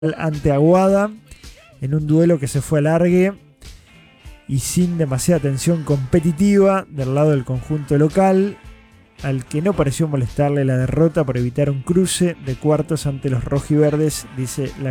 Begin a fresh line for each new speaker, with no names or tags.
ante Aguada en un duelo que se fue a largue y sin demasiada tensión competitiva del lado del conjunto local, al que no pareció molestarle la derrota por evitar un cruce de cuartos ante los rojiverdes, dice la